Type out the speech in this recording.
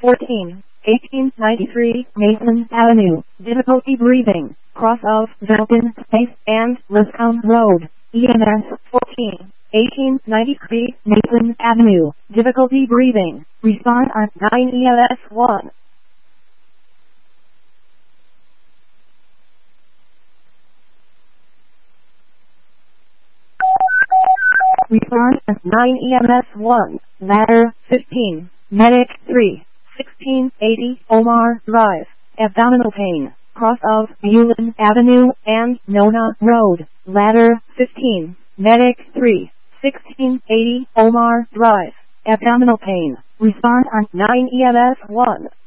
14, 1893, Mason Avenue, difficulty breathing, cross of Velton Space and Liscombe Road, EMS 14, 1893, Mason Avenue, difficulty breathing, respond on 9 EMS 1. Respond at 9 EMS 1, ladder 15, medic 3, 1680 Omar Drive, abdominal pain, cross of Bullen Avenue and Nona Road, ladder 15, medic 3, 1680 Omar Drive, abdominal pain, respond on 9 EMS 1.